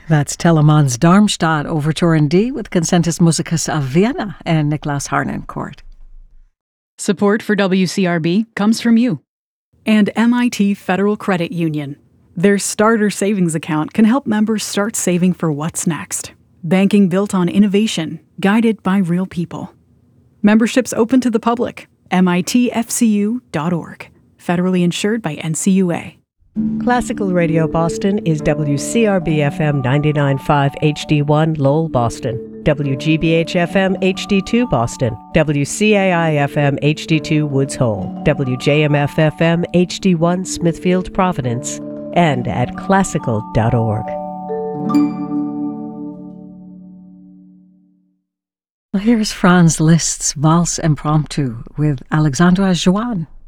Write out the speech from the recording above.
That's Telemann's Darmstadt Overture in D with Concentus Musicus of Vienna and Niklas Harnoncourt. Support for WCRB comes from you and MIT Federal Credit Union. Their starter savings account can help members start saving for what's next. Banking built on innovation, guided by real people. Membership's open to the public. MITFCU.org. Federally insured by NCUA. Classical Radio Boston is WCRB-FM 99.5 HD1 Lowell, Boston, WGBH-FM HD2 Boston, WCAI-FM HD2 Woods Hole, WJMF-FM HD1 Smithfield, Providence, and at classical.org. Well, here's Franz Liszt's Valse Impromptu with Alexandra Joanne.